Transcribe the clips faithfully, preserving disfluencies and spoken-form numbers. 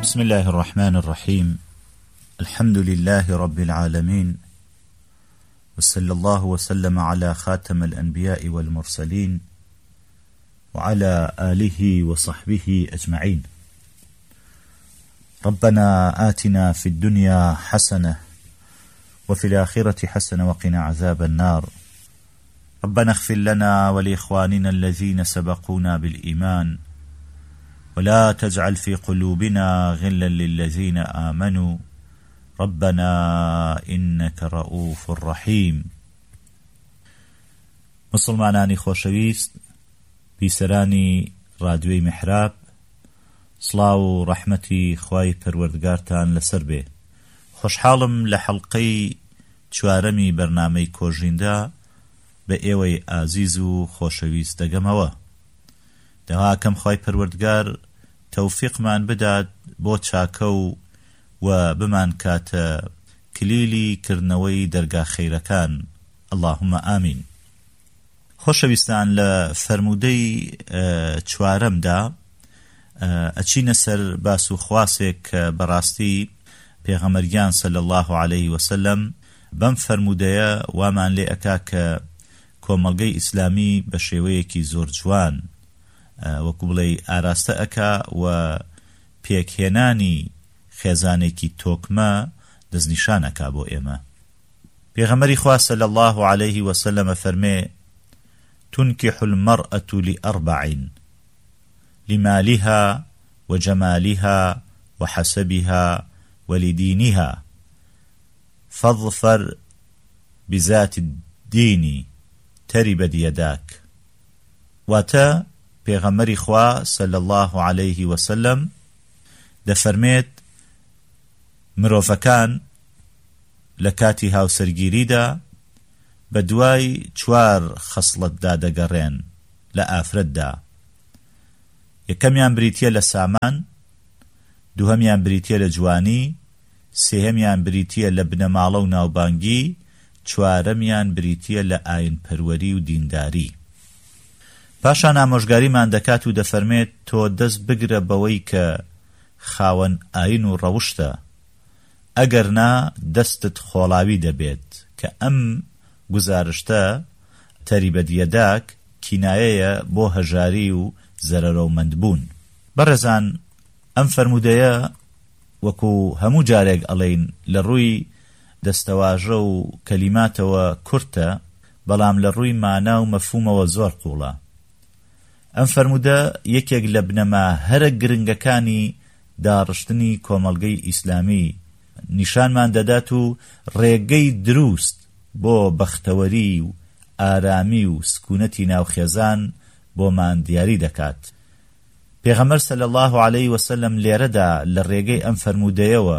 بسم الله الرحمن الرحيم. الحمد لله رب العالمين، وصلى الله وسلم على خاتم الأنبياء والمرسلين وعلى آله وصحبه أجمعين. ربنا آتنا في الدنيا حسنة وفي الآخرة حسنة وقنا عذاب النار. ربنا اغفر لنا ولإخواننا الذين سبقونا بالإيمان ولا تجعل في قلوبنا غلا للذين آمنوا ربنا إنك رؤوف رحيم. مسلمانانی خۆشەویست، بیسەرانی رادیۆی محراب، سڵاو و ڕەحمەتی خوای پەروەردگارتان لەسەر بێ. خۆشحاڵم لە حەڵقەی چوارەمی بەرنامەی کۆژیندا بە ئێوەی ئازیز و خۆشەویست دەگەمەوە. دەواکەم خوای پەروەردگار تەوفیقمان بدات بۆ چاکە و و بمان کاتە کلیلی کردنەوەی دەرگا خەیرەکان. اللهم ئامین. خۆشەویستان، لە فەرموودەی چوارەمدا ئەچینە سەر باس و خواسێک کە بەڕاستی پێغەمبەرگیان صلی الله علیه وسلم بەم فەرموودەیە وامان لێ ئەکا کە کۆمەڵگەی ئیسلامی بە شێوەیەکی زۆر جوان وەکو بڵێ ئاراستە ئەکا و پێکهێنانی خێزانێکی تۆکمە دەستنیشانەکا بۆ ئێمە. پێغەمبەری خوا صلی الله علیه وسلم فەرمێ: تنكح المرأة لأربع: لمالها وجمالها وحسبها ولدينها فاظفر بذات الدين تربت يداك. واتا پێغەمبەری خوا صلی الله علیه وسلم دەفەرمێت مرۆڤەکان لە کاتی هاوسەرگیریدا بە دوای چوار خەسڵەتدا دەگەڕێن لە ئافرەتدا. یەکەمیان بریتیە لە سامان، دووهەمیان بریتیە لە جوانی، سێهەمیان بریتیە لە بنەماڵە و ناوبانگی، چوارەمیان بریتیە لە ئاین پەروەری و دینداری. پاشان ئامۆژگاریمان دەکات و دەفەرمێت تۆ دەست بگرە بەوەی کە خاوەن ئاین و ڕەوشتە، ئەگەر نا دەستت خۆڵاوی دەبێت، کە ئەم گزارشتە تەریبەت یەداک کینایەیە بۆ هەژاری و زەرەرەومەندبوون. بەڕێزان، ئەم فەرموودەیە وەکو هەموو جارێک ئەڵێین لە ڕووی دەستەواژە و کەلیماتەوە کورتە، بەڵام لە ڕووی مانا و مەفهومەوە زۆر قوڵە. ئەم فەرموودە یەکێک لە بنەما هەرە گرنگەکانی داڕشتنی کۆمەڵگەی ئیسلامی نیشانمان دەدات و ڕێگەی دروست بۆ بەختەوەری و ئارامی و سکونەتی ناوخێزان بۆمان دیاری دەکات. پێغەمبەر صلی الله علیه وسلم لێرەدا لە ڕێگەی ئەم فەرموودەیەوە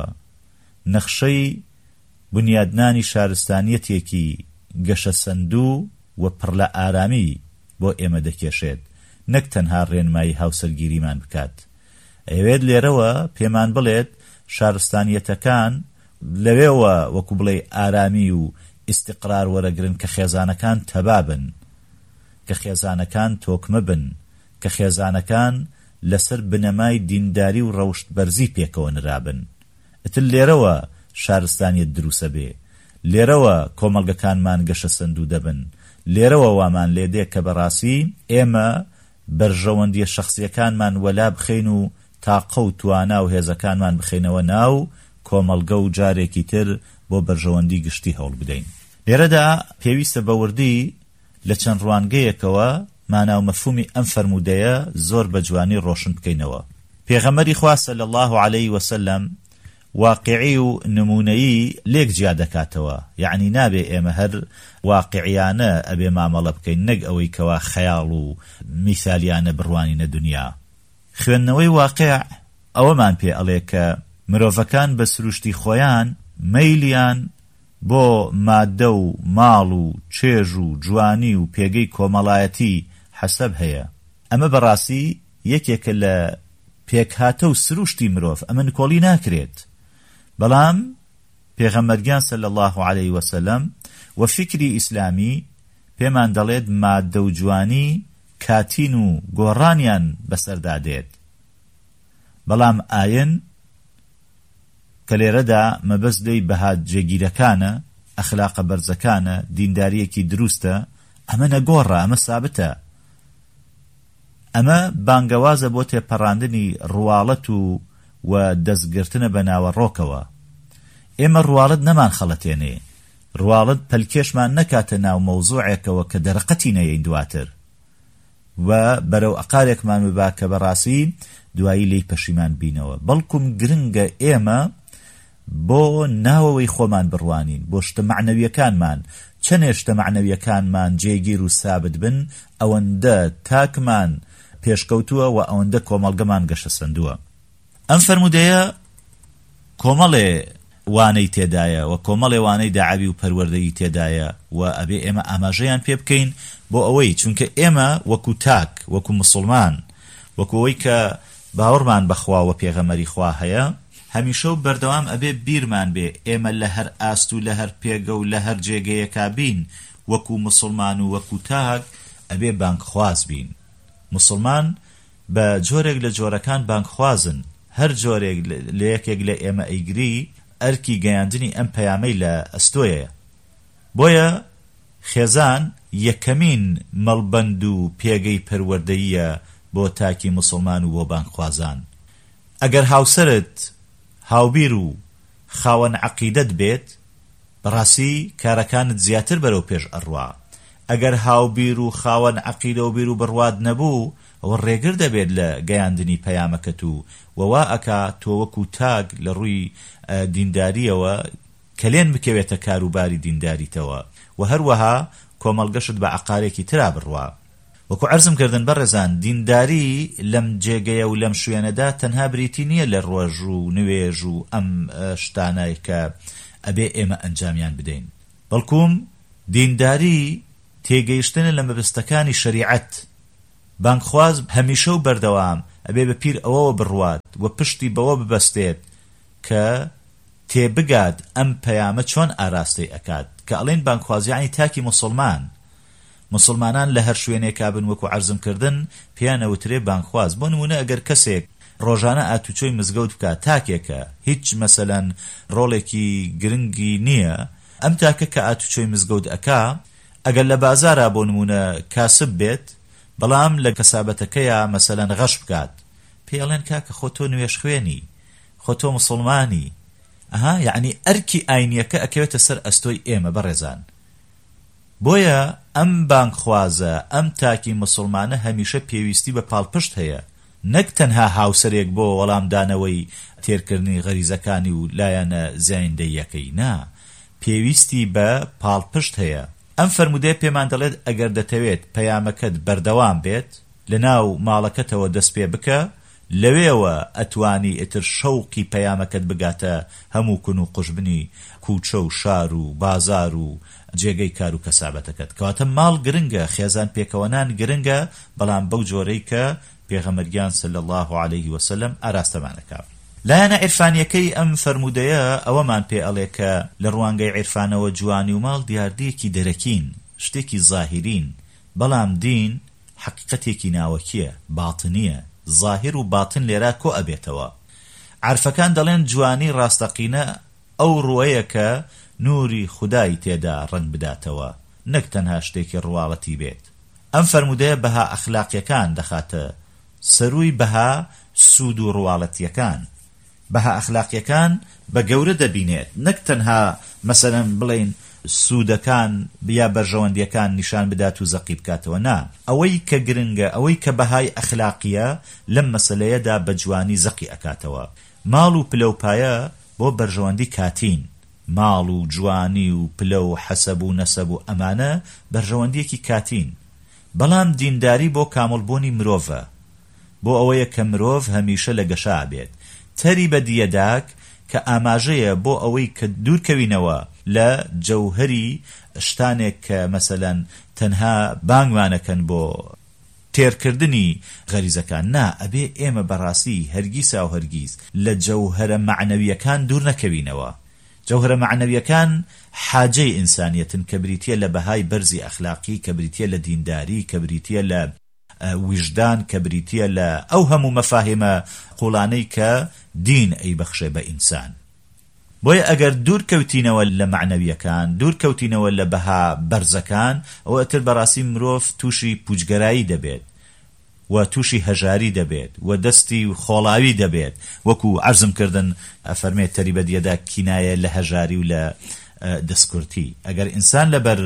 نەخشەی بنیادنانی شارستانیەتێکی گەشە سەندوو و پڕ لە ئارامی بۆ ئێمە دەکێشێت، نەک تەنها ڕێنمایی هاوسەرگیریمان بکات. ئەوێت لێرەوە پێمان بڵێت شارستانیەتەکان لەوێوە وەکو بڵێ ئارامی و ئیستیقرار وەرەگرن کە خێزانەکان تەبابن، کە خێزانەکان تۆکمە بن، کە خێزانەکان لەسەر بنەمای دینداری و ڕەوشت بەرزی پێکەوە نرابن. ئەتر لێرەوە شارستانیەت دروسە بێ، لێرەوە کۆمەڵگەکانمان گەشە سەندوو دەبن، لێرەوە وامان لێدێ کە بەڕاستی ئێمە بەرژەوەندیە شخصیەکانمان وەلا بخەین و تاقە و توانا و هێزەکانمان بخەینەوە ناو کۆمەڵگە و جارێکی تر بۆ بەرژەوەندی گشتی هەوڵ بدەین. لێرەدا پێویستە بە وردی لە چەند ڕوانگەیەکەوە مانا و مەفهومی ئەم فەرموودەیە زۆر بە جوانی ڕۆشن بکەینەوە. پێغەمبەری خوا صلی الله علیه وسلم واقعی و نمونەیی لێک جیا دەکاتەوە، یعنی نابێ ئێمە هەر واقعیانە ئەبێ مامەڵە بکەین، نەک ئەوەی کەوا خەیاڵ و میثالیانە بڕوانینە دنیا. خوێندنەوەی واقع ئەوەمان پێ ئەڵێ کە مرۆڤەکان بە سروشتی خۆیان مەیلیان بۆ مادە و ماڵ و چێژ و جوانی و پێگەی کۆمەڵایەتی حەسەب هەیە. ئەمە بەڕاستی یەکێکە لە پێکهاتە و سروشتی مرۆڤ، ئەمە نکۆڵی ناکرێت. بەڵام پێغەمبەرگیان صلی الله علیه وسلم و فکری ئیسلامی پێمان دەڵێت مادە و جوانی کاتین و گۆڕانیان بەسەردادێت، بەڵام ئاین کە لێرەدا مەبەست لێی بەهات جێگیرەکانە، ئەخلاقە بەرزەکانە، دینداریەکی دروستە. ئەمە نەگۆڕە، ئەمە سابتە. ئەمە بانگەوازە بۆ تێپەڕاندنی ڕواڵەت و و دەستگرتنە بە ناوەڕۆکەوە. ئێمە ڕواڵەت نەمان خەڵەتێنێ، ڕواڵەت پەلکێشمان نەکاتە ناو مەوزوعێکەوە کە دەرەقەتی نەیەین دواتر و بەرەو ئەقارێکمان ببا کە بەڕاستی دوایی لی پەشیمان بینەوە. بەڵکوم گرنگە ئێمە بۆ ناوەوەی خۆمان بڕوانین، بۆ شتە معنەویەکانمان، چەندێ شتە معنەویەکانمان جێگیر و سابت بن، ئەوەندە تاکمان پێشکەوتووە و ئەوەندە کۆمەڵگەمان گەشە سندووە. ئەم فەرمودەیە کۆمەڵێ وانەی تێدایە و کۆمەڵێ وانەی داعەوی و پەروەردەیی تێدایە و ئەبێ ئێمە ئاماژەیان پێ بکەین بۆ ئەوەی چونکە ئێمە وەکو تاک، وەکو مسلمان، وەکو ئەوەی کە باوەڕمان بەخوا و پێغەمەری خوا هەیە، هەمیشە و بەردەوام ئەبێ بیرمان بێ ئێمە لە هەر ئاست و لە هەر پێگە و لە هەر جێگەیەکا بین وەکو مسلمان و وەکو تاک ئەبێ بانگخواز بین. مسلمان بە جۆرێک لە جۆرەکان بانگخوازن، هەر جۆرێک لە یەکێک لە ئێمە ئەیگری ئەرکی گەیاندنی ئەم پەیامەی لە ئەستۆیە. بۆیە خێزان یەکەمین مەڵبەند و پێگەی پەروەردەییە بۆ تاکی مسلمان و بۆ بانگخوازان. ئەگەر هاوسەرت هاوبیر و خاوەن عەقیدەت بێت، بەڕاستی کارەکانت زیاتر بەرەو پێش ئەڕوا. ئەگەر هاوبیر و خاوەن عەقیدە و بیر و بڕواد نەبوو، ئەوە ڕێگر دەبێت لە گەیاندنی پەیامەکەت و وەوا ئەکا تۆ وەکو تاگ لە ڕووی دینداریەوە کەلێن بکەوێتە کاروباری دینداریتەوە و هەروەها کۆمەڵگەشت بە عەقارێکی ترا بڕوا. وەکو عەرزم کردن بەڕێزان، دینداری لەم جێگەیە و لەم شوێنەدا تەنها بریتی نییە لە ڕۆژ و نوێژ و ئەم شتانەی کە ئەبێ ئێمە ئەنجامیان بدەین، بەڵکوم دینداری تێگەیشتنە لە مەبەستەکانی شەریعەت. بانگخواز هەمیشە و بەردەوام ئەبێ بە پیر ئەوەوە بڕوات و پشتی بەوە ببەستێت کە تێبگات ئەم پەیامە چۆن ئاراستەی ئەکات، کە ئەڵێن بانگخواز یعنی تاکی مسلمان. مسلمانان لە هەر شوێنێکا بن وەکو عەرزم کردن پێیان ئەوترێ بانگخواز. بۆ نمونە ئەگەر کەسێک ڕۆژانە ئاتوچۆی مزگەوت بکات، تاکێکە هیچ مەسەلەن ڕۆڵێکی گرنگی نییە، ئەم تاکە کە ئاتوچۆی مزگەوت ئەکا، ئەگەر لە بازارە بۆ نمونە کاسب بێت بەڵام لە کەسابەتەکەیە مەسەلەن غەش بکات، پێڵێن کاکە خۆ تۆ نوێش خوێنی، خۆ تۆ مسلمانی. ئەها یعنی ئەرکی ئاینیەکە ئەکەوێتە سەر ئەستۆی ئێمە بەڕێزان. بۆیە ئەم بانگخوازە، ئەم تاکی مسلمانە هەمیشە پێویستی بە پاڵپشت هەیە، نەک تەنها هاوسەرێک بۆ وەڵامدانەوەی تێرکردنی غەریزەکانی و لایەنە زایندەیەکەی، نا، پێویستی بە پاڵپشت هەیە. ئەم فەرمودەیە پێمان دەڵێت ئەگەر دەتەوێت پەیامەکەت بەردەوام بێت، لە ناو ماڵەکەتەوە دەست پێ بکە، لەوێوە ئەتوانی ئتر شەوقی پەیامەکەت بگاتە هەموو کون و قوشبنی کوچە و شار و بازار و جێگەی کار و کەسابەتەکەت. کەواتە ماڵ گرنگە، خێزان پێکەوەنان گرنگە، بەڵام بەو جۆرەی کە پێغەمبەریان صلی الله علیه وسلم ئاراستەمانەکە. لایەنە عیرفانیەکەی ئەم فەرمودەیە ئەوەمان پێ ئەڵێ کە لە ڕوانگەی عیرفانەوە جوانی و ماڵ دیاردەیەکی دەرەکین، شتێکی زاهرین، بەڵام دین حقیقەتێکی ناوەکیە، باتنیە. ظاهر و باتن لێرا کۆ ئەبێتەوە. عرفەکان دەڵێن جوانی ڕاستەقینە ئەو ڕوەیە کە نوری خودای تێدا ڕنگ بداتەوە، نەک تەنها شتێکی ڕواڵەتی بێت. ئەم فەرمودەیە بەها ئەخلاقیەکان دەخاتە سەرووی بەها سوود و ڕواڵەتیەکان. بەها ئەخلاقیەکان بە گەورە دەبینێت، نەک تەنها مەسەلەن بڵێن سوودەکان بیا بەرژەوەندیەکان نیشان بدات و زەقی بکاتەوە، نا، ئەوەی کە گرنگە، ئەوەی کە بەهای ئەخلاقیە لەم مەسەلەیەدا بە جوانی زەقی ئەکاتەوە. ماڵ و پلەوپایە بۆ بەرژەوەندی کاتین، ماڵ و جوانی و پلە و حەسەب و نەسەب و ئەمانە بەرژەوەندیەکی کاتین، بەڵام دینداری بۆ کامڵبوونی مرۆڤە، بۆ ئەوەیە کە مرۆڤ هەمیشە لە گەشا بێت، تەری بە دیەداک کە ئاماژەیە بۆ ئەوەی کە دوورکەوینەوە لە جەوهری شتانێک کە مەسەلەن تەنها بانگمانەکەن بۆ تێرکردنی غەریزەکان. نا، ئەبێ ئێمە بەڕاستی هەرگیسا و هەرگیز لە جەوهرە معنەویەکان دوور نەکەوینەوە. جەوهرە معنەویەکان حاجەی ئینسانیەتن کە بریتیە لە بەهای بەرزی ئەخلاقی، کە بریتیە لە دینداری، کە بریتیە لە وجدان، کە بریتیە لە ئەو هەموو مەفاهیمە قوڵانەی کە دین ئەی بەخشێ بە ئینسان. بۆیە ئەگەر دوور کەوتینەوە لە معنەویەکان، دوور کەوتینەوە لە بەها بەرزەکان، ئەوە ئەتر بەڕاستی مرۆڤ تووشی پوچگەرایی دەبێت و تووشی هەژاری دەبێت و دەستی خۆڵاوی دەبێت، وەکو عەرزم کردن ئەفەرمێت تەریبەدیەدا کینایە لە هەژاری و لە دەستکورتی. ئەگەر ئینسان لەبەر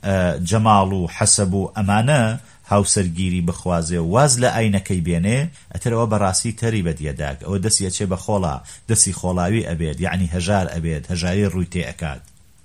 جەماڵ و حەسەب و ئەمانە هاوسەرگیری بخوازێ و واز لە ئاینەکەی بێنێ، ئەتر ئەوە بەڕاستی تەریبەدیەداک، ئەوە دەستی ئەچێ بە خۆڵا، دەستی خۆڵاوی ئەبێت، یعنی هەژار ئەبێت، هەژاری ڕووی تێ ئەکات.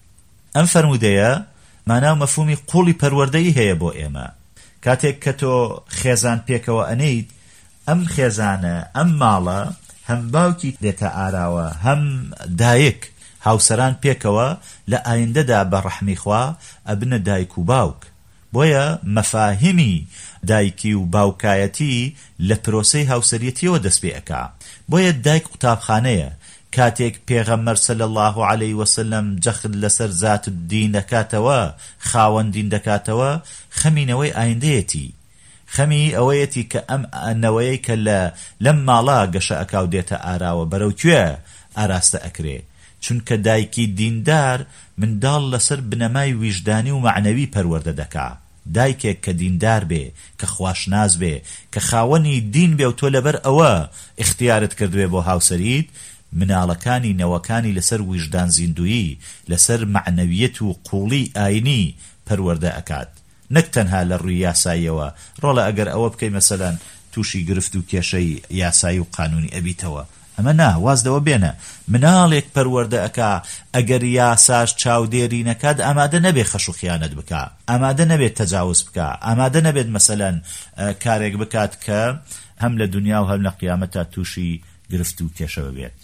ئەم فەرمودەیە ماناو مەفهومی قوڵی پەروەردەیی هەیە بۆ ئێمە. کاتێک کە تۆ خێزان پێکەوە ئەنەیت، ئەم خێزانە، ئەم ماڵە هەم باوکی دێتە ئاراوە، هەم دایک، هاوسەران پێکەوە لە ئایندەدا بە ڕەحمی خوا ئەبنە دایک و باوک. بۆیە مەفاهیمی دایکی و باوکایەتی لە پرۆسەی هاوسەریەتیەوە دەست پێ ئەکا. بۆیە دایک قوتابخانەیە. کاتێک پێغەمبەر صلی الله علیه وسلم جەخت لەسەر زات دین دەکاتەوە، خاوەن دین دەکاتەوە، خەمینەوەی ئایندەیەتی، خەمی ئەوەیەتی کە ئەم ئەنەوەیە کە لە لەم ماڵا گەشە ئەکاو دێتە ئاراوە بەرەو کوێ ئاراستە ئەکرێ. چونکە دایکی دیندار منداڵ لەسەر بنەمای ویژدانی و معنەوی پەروەردە دەکا. دایکێک کە دیندار بێ، کە خواشناز بێ، کە خاوەنی دین بێ و تۆ لەبەر ئەوە اختیارت کردوێ بۆ هاوسەریت، مناڵەکانی نەوەکانی لەسەر ویژدان زیندویی، لەسەر معنەویەت و قوڵی ئاینی پەروەردە ئەکات، نەک تەنها لە ڕووی یاساییەوە. ڕۆڵە ئەگەر ئەوە بکەی مەسەلەن تووشی گرفت و کێشەی یاسایی و قانونی ئەبیتەوە، ئەمە نا، وازدەوە بێنە. مناڵێک پەروەردە ئەکا ئەگەر یاساش چاودێری نەکات، ئامادە نەبێت خەش و خیانەت بکە، ئامادە نەبێت تەجاوز بکە، ئامادە نەبێت مەسەلەن کارێک بکات کە هەم لە دنیا و هەم لە قیامەتە تووشی گرفت و کێشەوە بێت.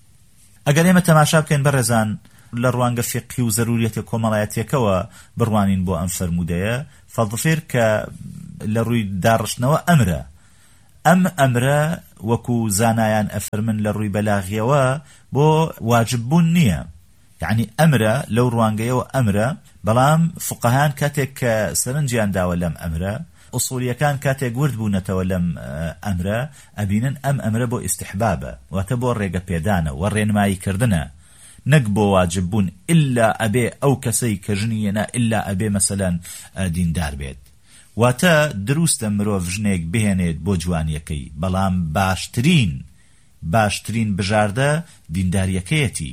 ئەگەر ئێمە تەماشا بکەین بەڕێزان لە ڕوانگە فقهی و زەروریەتی کۆمەڵایەتیەکەوە بڕوانین بۆ ئەم فەرمودەیە، فەڵفێر کە لە ڕووی داڕشتنەوە ئەمرە. ئەم ئەمرە وەکو زانایان ئەفەرمن لە ڕووی بەلاغیەوە بۆ واجب بوون نییە، یعنی ئەمرە لەو ڕوانگەیەوە ئەمرە، بەڵام فقەهان کاتێک کە سەرنجیان داوە لەم ئەمرە، ئوسوڵیەکان کاتێک ورد بوونەتەوە لەم ئەمرە، ئەبینن ئەم ئەمرە بۆ ئیستیحبابە، واتە بۆ ڕێگە پێدانە و ڕێنمایی کردنە، نەک بۆ واجب بوون ئللا ئەبێ ئەو کەسەی کە ژنی هێنا ئللا ئەبێ مەسەلەن دیندار بێت. واتە دروستە مرۆڤ ژنێک بهێنێت بۆ جوانیەکەی، بەڵام باشترین باشترین بژاردە دینداریەکەیەتی.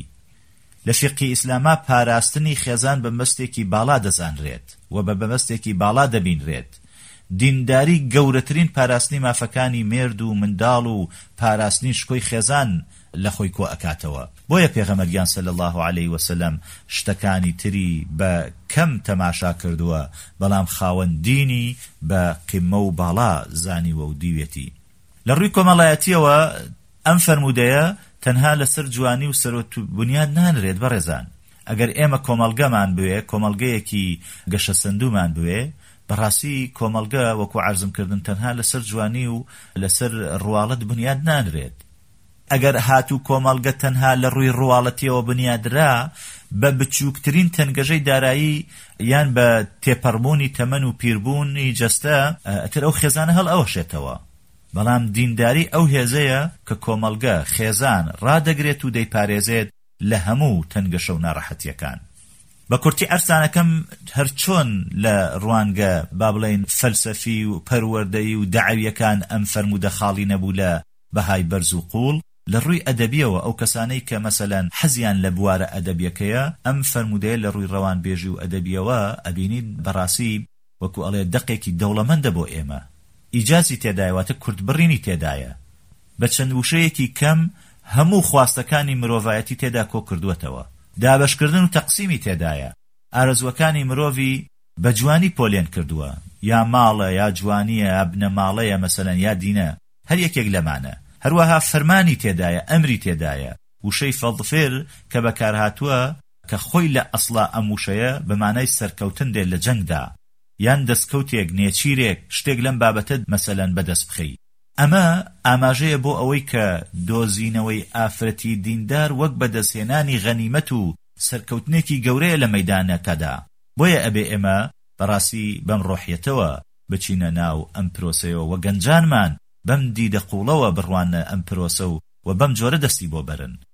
لە فقی ئیسلاما پاراستنی خێزان بە مەستێکی باڵا دەزانرێت و بە بەمەستێکی باڵا دەبینرێت. دینداری گەورەترین پاراستنی مافەکانی مێرد و منداڵ و پاراستنی شکۆی خێزان لە خۆی کۆ ئەکاتەوە. بۆیە پێغەمبەریان صلی الله علیه وسلم شتەکانی تری بە کەم تەماشا کردووە، بەڵام خاوەندینی بە قیمە و باڵا زانیوە و دیوێتی. لە ڕووی کۆمەڵایەتیەوە ئەم فەرمودەیە تەنها لەسەر جوانی و سەرۆت و بنیاد نانرێت بەڕێزان. ئەگەر ئێمە کۆمەڵگەمان بوێ، کۆمەڵگەیەکی گەشە سندومان بوێ، بەڕاستی کۆمەڵگە وەکو عەرزم کردن تەنها لەسەر جوانی و لەسەر ڕواڵەت بنیاد نانرێت. ئەگەر هاتوو کۆمەڵگە تەنها لە ڕووی ڕواڵەتیەوە بنیادرا، بە بچووکترین تەنگەژەی دارایی یان بە تێپەڕبوونی تەمەن و پیربوونی جەستە، ئەتر ئەو خێزانە هەڵ ئەوەشێتەوە. بەڵام دینداری ئەو هێزەیە کە کۆمەڵگە خێزان ڕادەگرێت و دەیپارێزێت لە هەموو تەنگەشە و ناڕەحەتیەکان. بە کورتی ئەرسانەکەم هەرچۆن لە ڕوانگە با بڵێن فەلسەفی و پەروەردەیی و دەعەویەکان ئەم فەرمودە خاڵی نەبوو لە بەهای بەرز و قوڵ، لە ڕووی ئەدەبیەوە ئەو کەسانەی کە مەسەلەن حەزیان لە بوارە ئەدەبیەکەیە، ئەم فەرمودەیە لە ڕووی ڕەوانبێژی و ئەدەبیەوە ئەبینیت بەڕاستی وەکو ئەڵێ دەقێکی دەوڵەمەندە بۆ ئێمە. ئیجازی تێدایە، واتە کورتبڕینی تێدایە، بە چەند وشەیەکی کەم هەموو خواستەکانی مرۆڤایەتی تێدا کۆ کردووەتەوە. دابەشکردن و تەقسیمی تێدایە، ئارەزوەکانی مرۆڤی بە جوانی پۆلێن کردووە، یا ماڵە یا جوانیە یا بنەماڵەیە مەسەلەن یا دینە، هەر یەکێک لەمانە. هەروەها فەرمانی تێدایە، ئەمری تێدایە، وشەی فەڵفێر کە بەکار هاتووە کە خۆی لە ئەسڵا ئەم وشەیە بەمانای سەرکەوتن دێت لە جەنگدا، یان دەستکەوتێک نێچیرێک شتێک لەم بابەتە مەسەلەن بەدەست بخەی. ئەمە ئاماژەیە بۆ ئەوەی کە دۆزینەوەی ئافرەتی دیندار وەک بەدەستهێنانی غەنیمەت و سەرکەوتنێکی گەورەیە لە مەیدانەکەدا. بۆیە ئەبێ ئێمە بەڕاستی بەم ڕۆحیەتەوە بچینە ناو ئەم پرۆسەیەوە و گەنجانمان بەم دیدە قوڵەوە بڕوانە ئەم پرۆسە و و بەم جۆرە دەستی بۆ بەرن.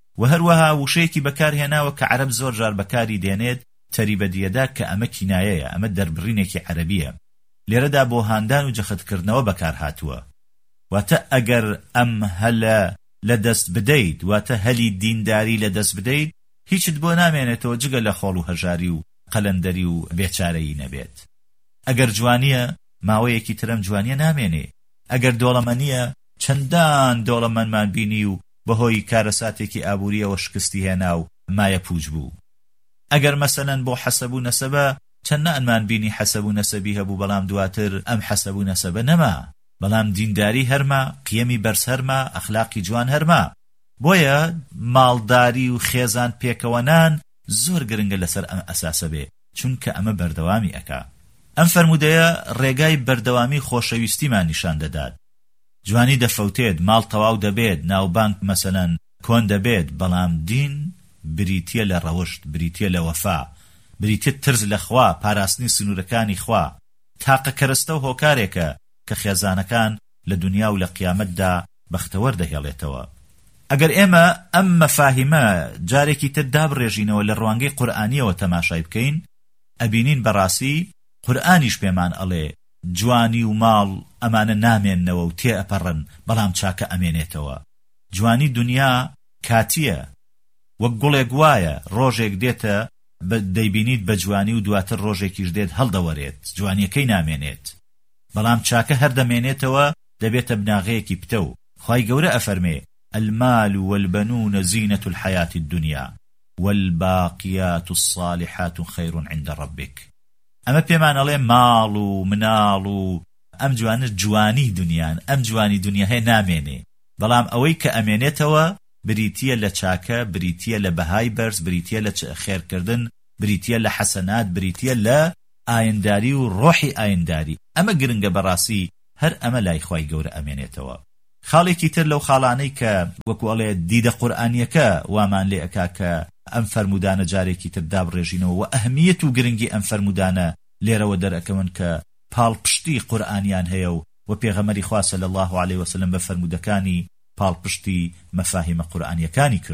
و هەروەها وشەیەکی بەکارهێناوە کە عەرەب زۆر جار بەکاری دێنێت تەریبەدیەدا کە ئەمە کینایەیە، ئەمە دەربڕینێکی عەرەبیە. لێرەدا بۆ هاندان و جەختکردنەوە بەکار هاتووە. واتە ئەگەر ئەم هەلە لە دەست بدەیت، واتە هەلی دینداری لە دەست بدەیت، هیچت بۆ نامێنێتەوە جگە لە خۆڵ و هەژاری و قەلەندەری و بێچارەیی نەبێت. ئەگەر جوانیە ماوەیەکی ترم جوانیە نامێنێ. ئەگەر دۆڵەمەنیە چەندان دۆڵەمەنمان بینی و بەهۆی کارەساتێکی ئابووریەوە شکستی هێنا و مایە پوچ بوو. ئەگەر مەسەلەن بۆ حەسەب و نەسەبە چەندە ئەنمان بینی حەسەب و نەسەبی هەبوو، بەڵام دواتر ئەم حەسەب و نەسەبە نەما، بەڵام دینداری هەرما، قیەمی بەرز هەرما، ئەخلاقی جوان هەرما. بۆیە ماڵداری و خێزان پێکەوەنان زۆر گرنگە لەسەر ئەم ئەساسە بێ، چونکە ئەمە بەردەوامی ئەکا. ئەم فەرمودەیە ڕێگای بەردەوامی خۆشەویستیمان نیشان دەدات. جوانی دەفەوتێت، ماڵ تەواو دەبێت، ناوبانک مەسەلەن کۆن دەبێت، بەڵام دین بریتیە لە ڕەوشت، بریتیە لە وەفا، بریتیە ترس لە خوا، پاراستنی سنوورەکانی خوا. تاقە کەرەستە و هۆکارێکە کە خێزانەکان لە دنیا و لە قیامەتدا بەختەوەر دەهێڵێتەوە. ئەگەر ئێمە ئەم مەفاهیمە جارێکی تر دابڕێژینەوە لە ڕوانگەی قورئانیەوە تەماشای بکەین، ئەبینین بەڕاستی قورئانیش پێمان ئەڵێ جوانی و ماڵ ئەمانە نامێننەوە و تێ ئەپەڕن، بەڵام چاکە ئەمێنێتەوە. جوانی دنیا کاتیە، وەک گوڵێک وایە، ڕۆژێک دێتە دەیبینیت بە جوانی و دواتر ڕۆژێکیش دێت هەڵدەوەرێت، جوانیەکەی نامێنێت. بەڵام چاکە هەر دەمێنێتەوە، دەبێتە بناغەیەکی پتە و خوای گەورە ئەفەرمێ المال والبنون زينة الحياة الدنيا والباقيات الصالحات خير عند ربك. ئەمە پێمان ئەڵێ ماڵ و مناڵ و ئەم جوانە جوانی دنیان، ئەم جوانی دنیا هەیە نامێنێ، بەڵام ئەوەی کە ئەمێنێتەوە بریتیە لە چاکە، بریتیە لە بەهای بەرز، بریتیە لە خێرکردن، بریتیە لە حەسەنات، بریتیە لە ئاینداری و ڕۆحی ئاینداری. ئەمە گرنگە بەڕاستی، هەر ئەمە لای خوای گەورە ئەمێنێتەوە. خاڵێکی تر لەو خاڵانەی کە وەکو ئەڵێ دیدە قورئانیەکە وامان لێ ئەکا کە ئەم فەرمودانە جارێکی تر دابڕێژینەوە و ئەهمیەت و گرنگی ئەم فەرمودانە لێرەوە دەرەکەون کە پاڵپشتی قورئانیان هەیە و و پێغەمبەری خوا صلی الله علیه وسلم بە فەرمودەکانی پاڵپشتی مەفاهیمە قورئانیەکانی کرد.